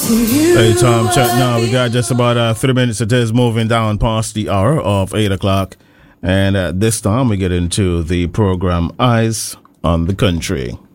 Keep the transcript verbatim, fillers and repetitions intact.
Hey, time check now. We got just about uh, three minutes. It is moving down past the hour of eight o'clock. And at this time, we get into the program Eyes on the Country.